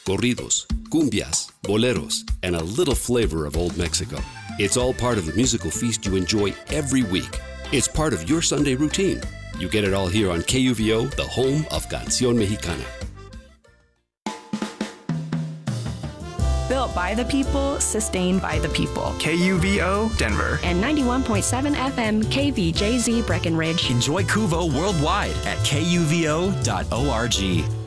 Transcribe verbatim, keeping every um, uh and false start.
corridos, cumbias, boleros, and a little flavor of Old Mexico. It's all part of the musical feast you enjoy every week. It's part of your Sunday routine. You get it all here on K U V O, the home of Canción Mexicana. Built by the people, sustained by the people. K U V O, Denver. And ninety-one point seven F M K V J Z Breckenridge. Enjoy Kuvo worldwide at K U V O dot org.